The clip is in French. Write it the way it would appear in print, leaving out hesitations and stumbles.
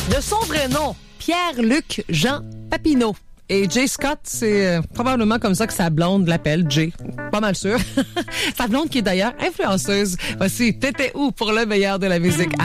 De son vrai nom, Pierre-Luc Jean Papineau. Et Jay Scott, c'est probablement comme ça que sa blonde l'appelle, Jay. Pas mal sûr. Sa blonde qui est d'ailleurs influenceuse. Voici T'étais où pour le meilleur de la musique.